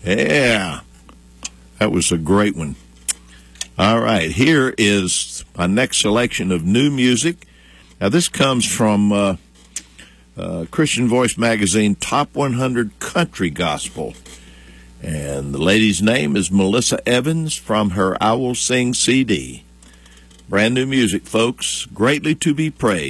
Yeah, that was a great one. All right, here is our next selection of new music. Now, this comes from Christian Voice Magazine Top 100 Country Gospel. And the lady's name is Melissa Evans from her I Will Sing CD. Brand new music, folks, greatly to be praised.